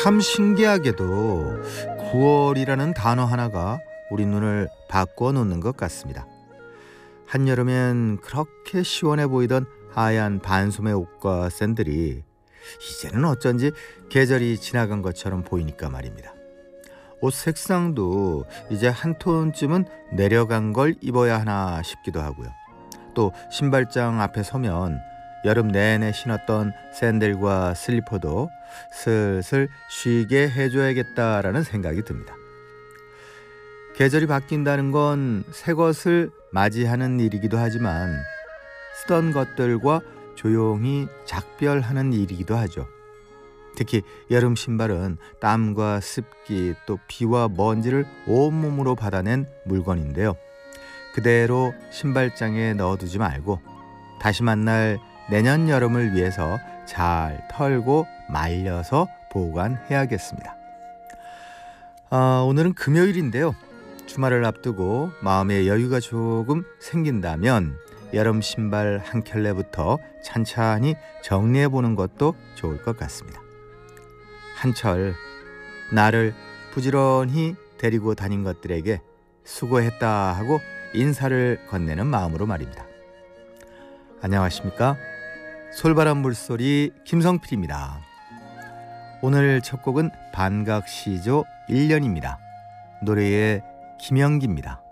참 신기하게도 9월이라는 단어 하나가 우리 눈을 바꾸어 놓는 것 같습니다. 한여름엔 그렇게 시원해 보이던 하얀 반소매 옷과 샌들이 이제는 어쩐지 계절이 지나간 것처럼 보이니까 말입니다. 옷 색상도 이제 한 톤쯤은 내려간 걸 입어야 하나 싶기도 하고요. 또 신발장 앞에 서면 여름 내내 신었던 샌들과 슬리퍼도 슬슬 쉬게 해줘야겠다라는 생각이 듭니다. 계절이 바뀐다는 건 새 것을 맞이하는 일이기도 하지만 쓰던 것들과 조용히 작별하는 일이기도 하죠. 특히 여름 신발은 땀과 습기 또 비와 먼지를 온몸으로 받아낸 물건인데요. 그대로 신발장에 넣어두지 말고 다시 만날 내년 여름을 위해서 잘 털고 말려서 보관해야겠습니다. 오늘은 금요일인데요. 주말을 앞두고 마음의 여유가 조금 생긴다면 여름 신발 한 켤레부터 찬찬히 정리해보는 것도 좋을 것 같습니다. 한철 나를 부지런히 데리고 다닌 것들에게 수고했다 하고 인사를 건네는 마음으로 말입니다. 안녕하십니까? 솔바람 물소리 김성필입니다. 오늘 첫 곡은 반각시조 1년입니다. 노래의 김영기입니다.